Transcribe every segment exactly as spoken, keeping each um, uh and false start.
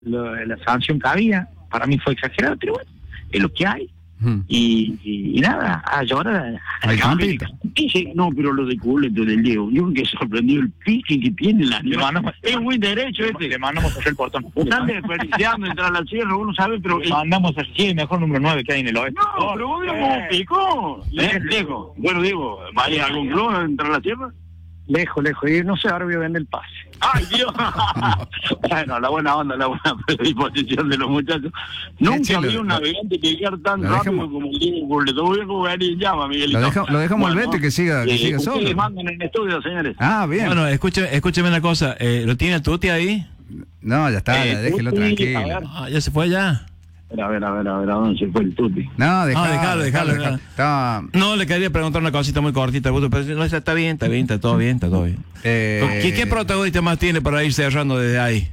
lo, la sanción que había, para mí fue exagerado, pero bueno, es lo que hay. Hmm. Y, y, y nada, a llorar. Hay campita. Dice, no, pero lo de culeto del Diego, yo que sorprendido el pique que tiene la Le mandamos, es muy derecho este. Le mandamos a hacer el portón. Están desperdiciando entrar a la sierra, uno sabe, pero... Le mandamos a sí, el mejor número nueve que hay en el oeste. No, pero vos digamos, Eh. picó. Le- Lejos. Bueno, digo, ¿vaya a algún club a entrar a la sierra? Lejos, lejos. Y no sé, ahora voy a vender el pase. ¡Ay, Dios! Bueno, la buena onda, la buena predisposición de los muchachos. Nunca sí, vi lo- un lo- navegante llegar tan lo rápido dejamos- como el Diego Burleto. Voy a jugar y llama, Miguelito. Lo, deja- lo dejamos al Bueno, Beto y que siga, que eh, siga ustedes solo. mandan en el estudio, señores. Ah, bien. Bueno, escúcheme, escúcheme una cosa. Eh, ¿Lo tiene Tuti ahí? No, ya está, Eh, ya déjelo Tuti, a tranquilo. ver. Ah, ya se fue ya. A ver, a ver, a ver, ¿a dónde se fue el Tuti? No, dejalo, No, dejalo, dejalo, dejalo. Estaba, No, le quería preguntar una cosita muy cortita, Guto, pero no, está, está bien, está bien, está todo bien, está todo bien. eh, ¿Qué, ¿Qué protagonista más tiene para ir cerrando desde ahí?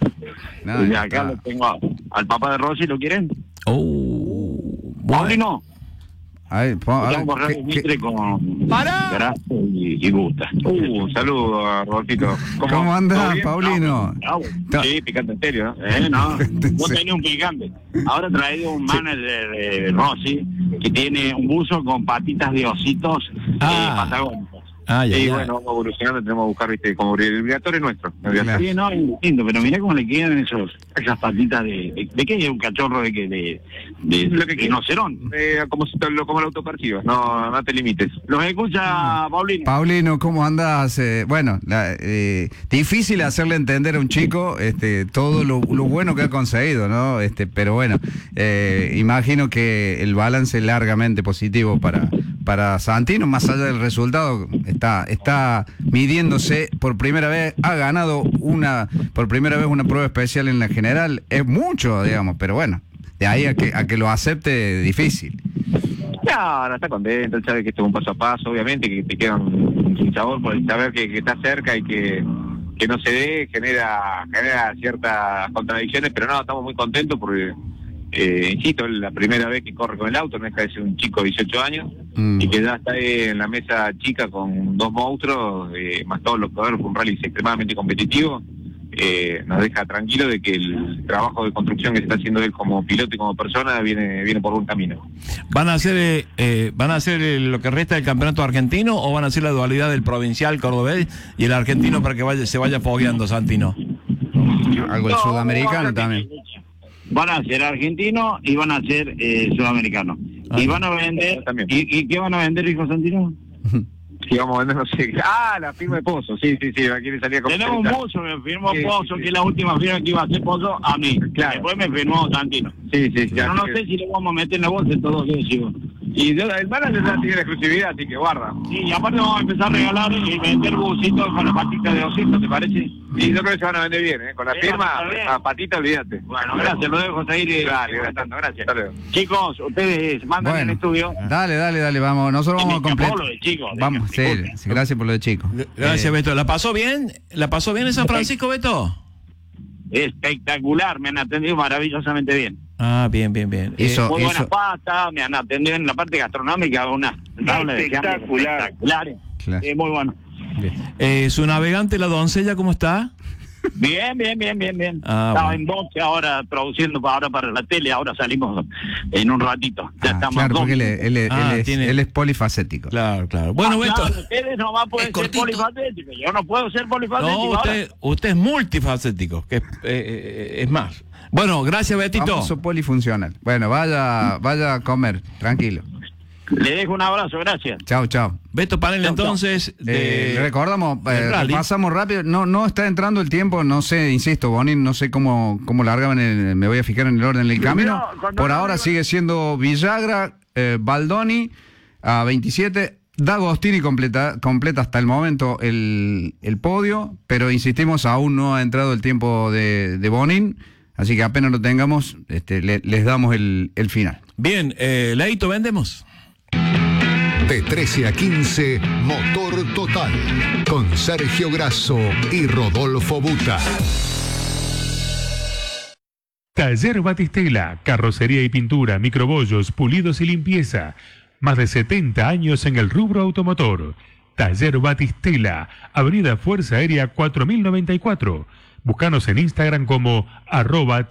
no, Y ya acá está. lo tengo a- al papá de Rossi, ¿lo quieren? Oh, Paulino. A ver, pon- a ver, Estamos ¿qué- con qué- Mitre con ¡Pará! Grasso y, y Gusta. Uh, un saludo a Rodolfito. ¿Cómo andás, ¿Todo bien? Paulino? Ah, bueno. Sí, picante en serio, ¿no? Eh, no, vos Sí. tenés un picante. Ahora he traído un manager de Rossi que tiene un buzo con patitas de ositos Ah. eh, patagónicos. Ah, ya, Y ya. bueno, vamos evolucionando, tenemos que buscar, viste, como el obligatorio nuestro. el obligatorio. Sí, no, es distinto, pero mirá cómo le quedan esos, esas patitas de... ¿De, de qué es un cachorro de que de, de, Lo que de quieras. rinocerón? Eh, como, si te- lo- como el autopercibo, no, no te limites. Los escucha Paulino. Paulino, ¿cómo andas? Eh, bueno, la, eh, difícil hacerle entender a un chico este, todo lo, lo bueno que ha conseguido, ¿no? Este, pero bueno, eh, imagino que el balance es largamente positivo para, para Santino, más allá del resultado, está, está midiéndose por primera vez, ha ganado una, por primera vez una prueba especial en la general, es mucho, digamos, pero bueno, de ahí a que, a que lo acepte, difícil. No, ahora está contento, él sabe que esto es un paso a paso, obviamente que te queda un, un sabor por el saber que, que está cerca y que, que no se dé, genera, genera ciertas contradicciones, pero no, estamos muy contentos porque, eh, insisto, es la primera vez que corre con el auto, no deja de ser un chico de dieciocho años, Mm. y que ya está ahí en la mesa chica con dos monstruos, eh, más todos los jugadores, fue un rally extremadamente competitivo. Eh, nos deja tranquilo de que el trabajo de construcción que se está haciendo él como piloto y como persona viene viene por buen camino. ¿Van a hacer eh, eh, van a hacer eh, lo que resta del campeonato argentino o van a hacer la dualidad del provincial cordobés y el argentino para que vaya se vaya fogueando Santino? Algo el No, sudamericano van a- también. Van a ser argentinos y van a ser eh, sudamericanos. Ah, y van a vender... también. ¿Y, ¿Y qué van a vender, hijo Santino? Si vamos a vender, no sé. Ah, la firma de Pozo, sí, sí, sí, aquí le salía como. Tenemos un Pozo, me firmó Sí, Pozo, sí, que sí. es la última firma que iba a hacer Pozo a mí. Claro. Después me firmó Santino. Sí, sí, ya. Pero no así sé que- si le vamos a meter en la bolsa de todo lo que decimos. Y yo, el manager ya tiene la exclusividad, así que guarda. Sí, y aparte vamos a empezar a regalar y vender busitos con las patitas de osito, ¿te parece? Y yo creo que se van a vender bien, ¿eh? Con la Sí, firma, está bien. a patita, olvídate. Bueno, gracias, lo dejo seguir y... Dale, gracias. gracias. Hasta luego. Chicos, ustedes mandan en el Bueno, estudio. dale, dale, dale, vamos, nosotros Y me vamos a escapó completar. lo de chico, Vamos, sí, disculpe. sí, gracias por lo de chico. Gracias, Eh, Beto. ¿La pasó bien? ¿La pasó bien en San Francisco, Beto? Espectacular, me han atendido maravillosamente bien. Ah, bien, bien, bien. Eh, Hizo- Muy buenas hizo- pastas, me han atendido en la parte gastronómica, unas tablas de fiambre Espectacular. espectaculares. Claro. Sí, muy bueno. eh, ¿Su navegante, la doncella, cómo está? Bien, bien, bien, bien, bien. Ah, Estaba bueno. en doce ahora produciendo para ahora para la tele, ahora salimos en un ratito. Ya ah, estamos claro, dos. porque él, es- él es- Ah, él es, tiene- él es polifacético. Claro, claro. Bueno, Ah, Beto. claro, ustedes nomás pueden Es ser cortito. polifacéticos. Yo no puedo ser polifacético. No, ahora. usted, usted es multifacético, que es, eh, eh, es más. Bueno, gracias, Betito. Famoso polifuncional. Bueno, vaya, vaya a comer, tranquilo. Le dejo un abrazo, gracias. Chao, chao. Beto Panel, Chau, chau. entonces. Eh, De... recordamos, del eh, rally. pasamos rápido, no no está entrando el tiempo, no sé, insisto, Bonin, no sé cómo, cómo largaban, el, me voy a fijar en el orden del camino. no, cuando Por no ahora arriba- sigue siendo Villagra, eh, Baldoni a veintisiete, D'Agostini completa, completa hasta el momento el, el podio, pero insistimos, aún no ha entrado el tiempo de, de Bonin, así que apenas lo tengamos, este, le- les damos el, el final. Bien, eh, Leito, vendemos. De trece a quince, Motor Total, con Sergio Grasso y Rodolfo Buta. Taller Batistela, carrocería y pintura, microbollos, pulidos y limpieza. Más de setenta años en el rubro automotor. Taller Batistela, Avenida Fuerza Aérea cuatro mil noventa y cuatro. Búscanos en Instagram como arroba